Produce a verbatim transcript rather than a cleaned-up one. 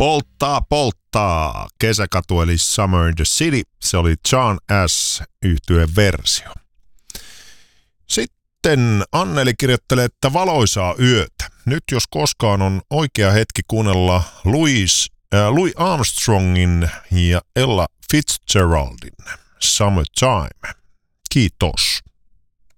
Polttaa, polttaa. Kesäkatu eli Summer in the City. Se oli John S. -yhtyeen versio. Sitten Anneli kirjoittelee, että valoisaa yötä. Nyt jos koskaan on oikea hetki kuunnella Louis, äh, Louis Armstrongin ja Ella Fitzgeraldin Summertime. Kiitos.